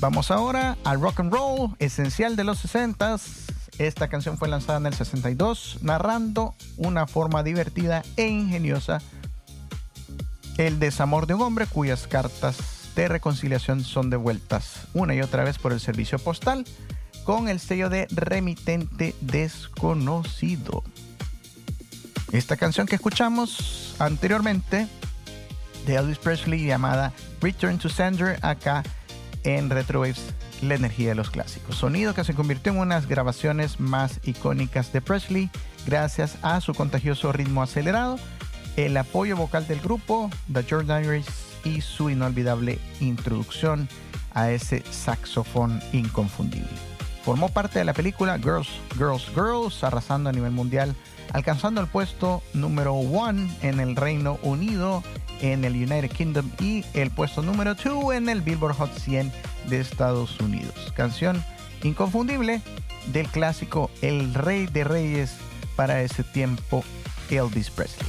Vamos ahora al rock and roll, esencial de los 60s. Esta canción fue lanzada en el 62, narrando una forma divertida e ingeniosa el desamor de un hombre cuyas cartas de reconciliación son devueltas una y otra vez por el servicio postal con el sello de remitente desconocido. Esta canción que escuchamos anteriormente de Elvis Presley, llamada Return to Sender, acá en Retrowaves, la energía de los clásicos. Sonido que se convirtió en unas grabaciones más icónicas de Presley gracias a su contagioso ritmo acelerado, el apoyo vocal del grupo, The Jordanaires, y su inolvidable introducción a ese saxofón inconfundible. Formó parte de la película Girls, Girls, Girls, arrasando a nivel mundial, alcanzando el puesto número 1 en el Reino Unido, en el United Kingdom, y el puesto número 2 en el Billboard Hot 100 de Estados Unidos. Canción inconfundible del clásico El Rey de Reyes para ese tiempo, Elvis Presley.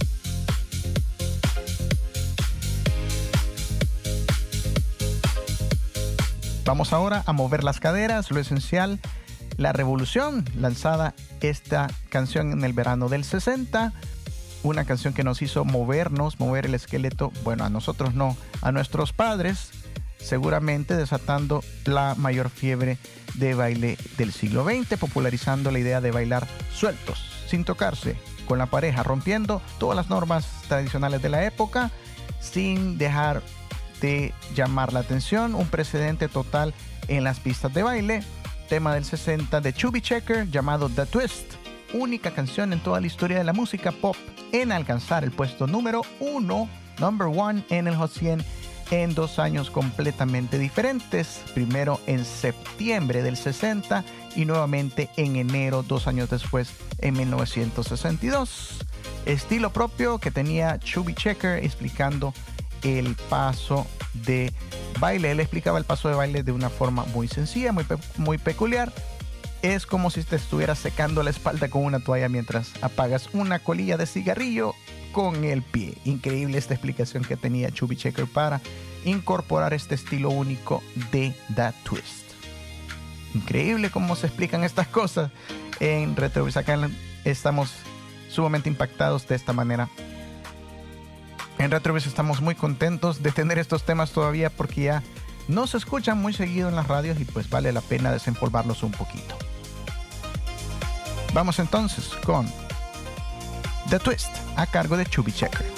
Vamos ahora a mover las caderas, lo esencial, la revolución, lanzada esta canción en el verano del 60, una canción que nos hizo mover el esqueleto, bueno, a nosotros no, a nuestros padres, seguramente desatando la mayor fiebre de baile del siglo XX, popularizando la idea de bailar sueltos, sin tocarse, con la pareja, rompiendo todas las normas tradicionales de la época, sin dejar de llamar la atención, un precedente total en las pistas de baile. Tema del 60 de Chubby Checker llamado The Twist, única canción en toda la historia de la música pop en alcanzar el puesto número 1, number 1 en el Hot 100 en 2 años completamente diferentes, primero en septiembre del 60 y nuevamente en enero 2 años después, en 1962. Estilo propio que tenía Chubby Checker explicando el paso de baile. Él explicaba el paso de baile de una forma muy sencilla, muy peculiar. Es como si te estuvieras secando la espalda con una toalla mientras apagas una colilla de cigarrillo con el pie. Increíble esta explicación que tenía Chubby Checker para incorporar este estilo único de The Twist. Increíble cómo se explican estas cosas en Retrovis. Acá estamos sumamente impactados de esta manera. En Retrovis estamos muy contentos de tener estos temas todavía porque ya no se escuchan muy seguido en las radios y pues vale la pena desempolvarlos un poquito. Vamos entonces con The Twist a cargo de Chubby Checker.